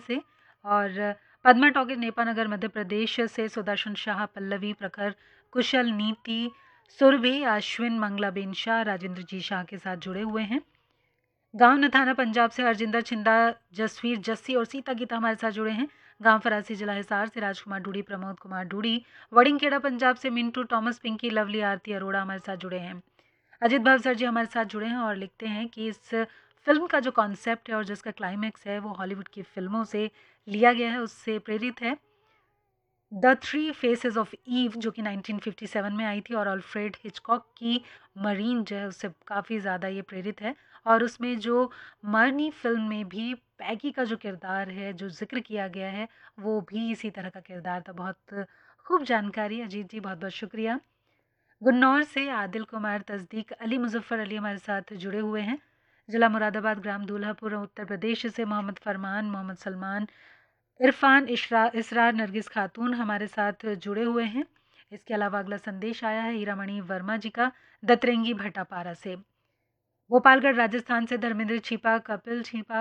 से। और पद्मा टॉकीज नेपानगर मध्य प्रदेश से सुदर्शन शाह, पल्लवी, प्रखर, कुशल, नीति, सुरभि, अश्विन, मंगलाबेन शाह, राजेंद्र जी शाह के साथ जुड़े हुए हैं। गांव नथाना पंजाब से हरजिंदर छिंदा, जसवीर जस्सी और सीता गीता हमारे साथ जुड़े हैं। गांव फरासी जिला हिसार से राजकुमार डूडी, प्रमोद कुमार डूडी, वड़िंगखेड़ा पंजाब से मिंटू, टॉमस, पिंकी, लवली, आरती अरोड़ा हमारे साथ जुड़े हैं। अजित भावसर जी हमारे साथ जुड़े हैं और लिखते हैं कि इस फिल्म का जो कॉन्सेप्ट है और जिसका क्लाइमैक्स है वो हॉलीवुड की फिल्मों से लिया गया है, उससे प्रेरित है। The three faces of ewe जो कि 1957 में आई थी और अल्फ्रेड हिचकॉक की मरीन जो है उससे काफ़ी ज़्यादा ये प्रेरित है। और उसमें जो मरनी फिल्म में भी पैगी का जो किरदार है जो जिक्र किया गया है वो भी इसी तरह का किरदार था। बहुत खूब जानकारी अजीत जी, बहुत बहुत शुक्रिया। गुन्नौर से आदिल कुमार, तस्दीक अली, मुजफ्फर अली हमारे साथ जुड़े हुए हैं। जिला मुरादाबाद, ग्राम दूल्हापुर, उत्तर प्रदेश से मोहम्मद फरमान, मोहम्मद सलमान, इरफान, इसरार, नरगिस खातून हमारे साथ जुड़े हुए हैं। इसके अलावा अगला संदेश आया है हीरामणि वर्मा जी का, दतरेंगी भटापारा से। गोपालगढ़ राजस्थान से धर्मेंद्र छिपा, कपिल छिपा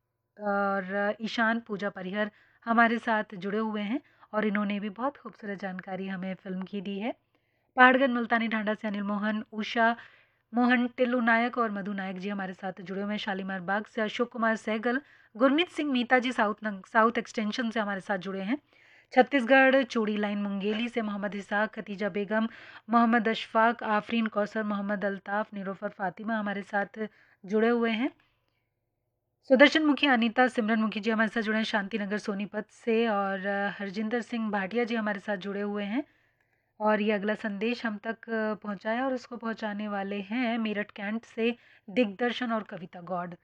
और ईशान, पूजा परिहर हमारे साथ जुड़े हुए हैं और इन्होंने भी बहुत खूबसूरत जानकारी हमें फिल्म की दी है। पहाड़गढ़ मुल्तानी ढांडा से अनिल मोहन, उषा मोहन, टिल्लू नायक और मधु नायक जी हमारे साथ जुड़े हुए हैं। शालीमार बाग से अशोक कुमार सहगल, गुरमीत सिंह मीता जी साउथ एक्सटेंशन से हमारे साथ जुड़े हैं। छत्तीसगढ़ चूड़ी लाइन मुंगेली से मोहम्मद इसाक, खतीजा बेगम, मोहम्मद अशफाक, आफरीन कौसर, मोहम्मद अल्ताफ, निरोफर फातिमा हमारे साथ जुड़े हुए हैं। सुदर्शन मुखी अनीता, सिमरन मुखी जी हमारे साथ जुड़े हैं शांतिनगर सोनीपत से। और हरजिंदर सिंह भाटिया जी हमारे साथ जुड़े हुए हैं और ये अगला संदेश हम तक पहुंचाया और उसको पहुंचाने वाले हैं मेरठ कैंट से दिग्दर्शन और कविता गौड़।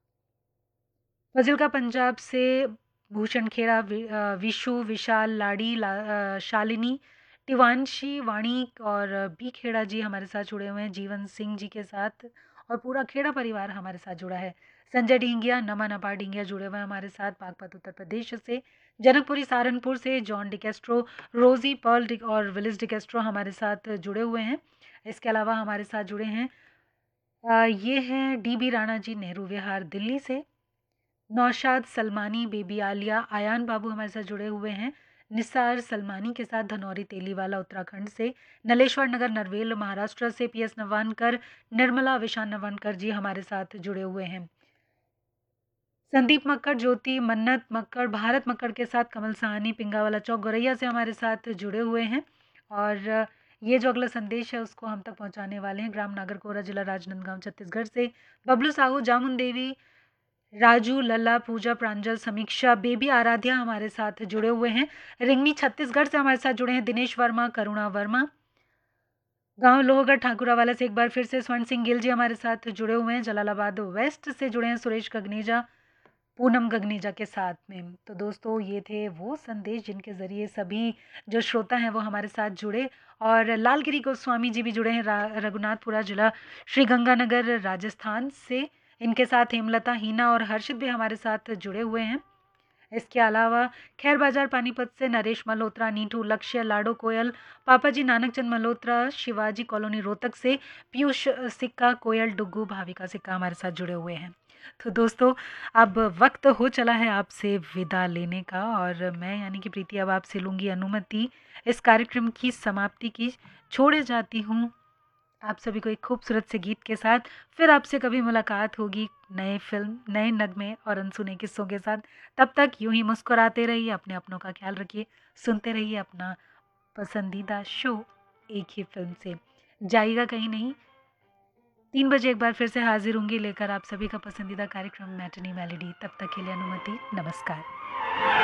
फजिल्का पंजाब से भूषण खेड़ा, विशु, विशाल, लाड़ी, शालिनी, टिवांशी, वाणी और बी खेड़ा जी हमारे साथ जुड़े हुए हैं जीवन सिंह जी के साथ और पूरा खेड़ा परिवार हमारे साथ जुड़ा है। संजय ढींगिया, नमन अपार ढींगिया जुड़े हुए हैं हमारे साथ बागपत उत्तर प्रदेश से। जनकपुरी सहारनपुर से जॉन डिकेस्ट्रो, रोजी पर्ल और विलिस डिकेस्ट्रो हमारे साथ जुड़े हुए हैं। इसके अलावा हमारे साथ जुड़े हैं ये हैं डी बी राणा जी, नेहरू विहार दिल्ली से। नौशाद सलमानी, बेबी आलिया, आयान बाबू हमारे साथ जुड़े हुए हैं निसार सलमानी के साथ धनौरी तेलीवाला उत्तराखंड से। नलेश्वर नगर नरवेल महाराष्ट्र से पी एस नवानकर, निर्मला विशान नवानकर जी हमारे साथ जुड़े हुए हैं। संदीप मक्कड़, ज्योति, मन्नत मक्कड़, भारत मक्कड़ के साथ कमल सहानी, पिंगावाला चौक, गोरैया से हमारे साथ जुड़े हुए हैं। और ये जो अगला संदेश है उसको हम तक पहुंचाने वाले हैं ग्राम नागरकोरा, जिला राजनांदगांव, छत्तीसगढ़ से बबलू साहू, जामुन देवी, राजू, लल्ला, पूजा, प्रांजल, समीक्षा, बेबी आराध्या हमारे साथ जुड़े हुए हैं। रिंगनी छत्तीसगढ़ से हमारे साथ जुड़े हैं दिनेश वर्मा, करुणा वर्मा। गांव लोहगढ़ ठाकुरावाला से एक बार फिर से स्वर्ण सिंह गिल जी हमारे साथ जुड़े हुए हैं। जलालाबाद वेस्ट से जुड़े हैं सुरेश गगनेजा, पूनम गगनेजा के साथ में। तो दोस्तों ये थे वो संदेश जिनके ज़रिए सभी जो श्रोता हैं वो हमारे साथ जुड़े। और लालगिरी गोस्वामी जी भी जुड़े हैं रघुनाथपुरा जिला श्री गंगानगर राजस्थान से। इनके साथ हेमलता, हीना और हर्षित भी हमारे साथ जुड़े हुए हैं। इसके अलावा खैर बाजार पानीपत से नरेश मल्होत्रा, नीटू, लक्ष्य, लाडो कोयल, पापा जी नानकचंद मल्होत्रा, शिवाजी कॉलोनी रोहतक से पीयूष सिक्का, कोयल, डुग्गू, भाविका सिक्का हमारे साथ जुड़े हुए हैं। तो दोस्तों अब वक्त हो चला है आपसे विदा लेने का और मैं यानी कि प्रीति अब आपसे लूँगी अनुमति इस कार्यक्रम की समाप्ति की। छोड़े जाती हूँ आप सभी को एक खूबसूरत से गीत के साथ। फिर आपसे कभी मुलाकात होगी नए फिल्म, नए नगमे और अनसुने किस्सों के साथ। तब तक यूं ही मुस्कुराते रहिए, अपने अपनों का ख्याल रखिए, सुनते रहिए अपना पसंदीदा शो एक ही फिल्म से। जाइएगा कहीं नहीं, 3 बजे एक बार फिर से हाजिर होंगी लेकर आप सभी का पसंदीदा कार्यक्रम मैटिनी मेलोडी। तब तक के लिए अनुमति, नमस्कार।